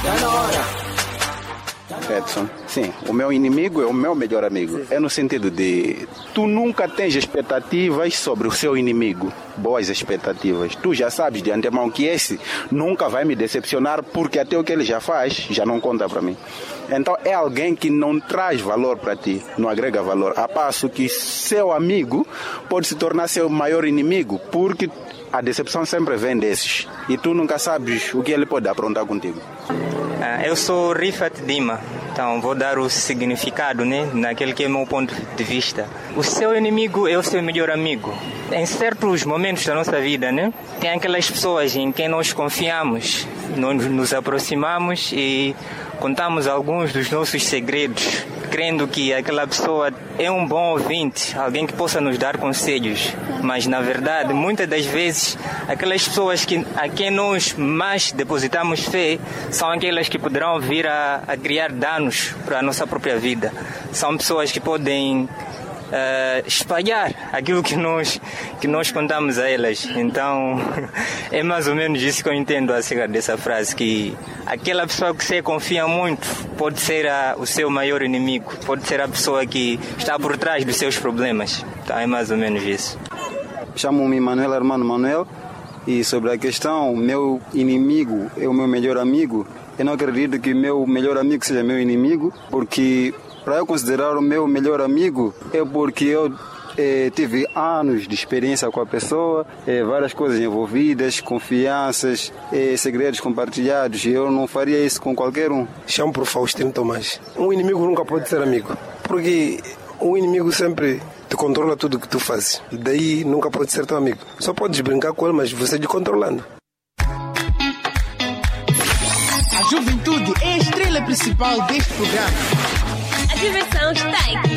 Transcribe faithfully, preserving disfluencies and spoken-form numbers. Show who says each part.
Speaker 1: Edson, sim, o meu inimigo é o meu melhor amigo. É no sentido de tu nunca tens expectativas sobre o seu inimigo, boas expectativas. Tu já sabes de antemão que esse nunca vai me decepcionar porque até o que ele já faz já não conta para mim. Então é alguém que não traz valor para ti, não agrega valor. A passo que seu amigo pode se tornar seu maior inimigo porque a decepção sempre vem desses e tu nunca sabes o que ele pode aprontar contigo.
Speaker 2: Eu sou Rifat Dima, então vou dar o significado, né, naquele que é o meu ponto de vista. O seu inimigo é o seu melhor amigo. Em certos momentos da nossa vida, né, tem aquelas pessoas em quem nós confiamos, nós nos aproximamos e contamos alguns dos nossos segredos, crendo que aquela pessoa é um bom ouvinte, alguém que possa nos dar conselhos. Mas, na verdade, muitas das vezes, aquelas pessoas que, a quem nós mais depositamos fé são aquelas que poderão vir a, a criar danos para a nossa própria vida. São pessoas que podem Uh, espalhar aquilo que nós, que nós contamos a elas. Então é mais ou menos isso que eu entendo acerca dessa frase, que aquela pessoa que você confia muito pode ser a, o seu maior inimigo, pode ser a pessoa que está por trás dos seus problemas. Então é mais ou menos isso.
Speaker 3: Chamo-me Manuel Armando Manuel e sobre a questão meu inimigo é o meu melhor amigo, eu não acredito que meu melhor amigo seja meu inimigo, porque para eu considerar o meu melhor amigo é porque eu eh, tive anos de experiência com a pessoa, eh, várias coisas envolvidas, confianças, eh, segredos compartilhados, e eu não faria isso com qualquer um.
Speaker 4: Chamo por Faustino Tomás. Um inimigo nunca pode ser amigo, porque o inimigo sempre te controla tudo o que tu fazes, e daí nunca pode ser teu amigo. Só podes brincar com ele, mas você te controlando.
Speaker 5: A juventude é a estrela principal deste programa.
Speaker 6: A diversão está em